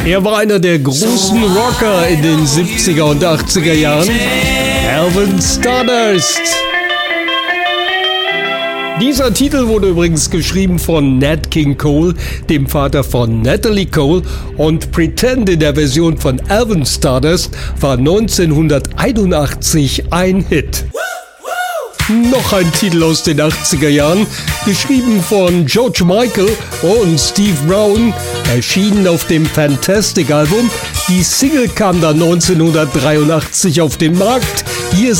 Er war einer der großen Rocker in den 70er und 80er Jahren. Alvin Stardust. Dieser Titel wurde übrigens geschrieben von Nat King Cole, dem Vater von Natalie Cole, und Pretend in der Version von Alvin Stardust war 1981 ein Hit. Noch ein Titel aus den 80er Jahren, geschrieben von George Michael und Steve Brown, erschienen auf dem Fantastic Album. Die Single kam dann 1983 auf den Markt. Hier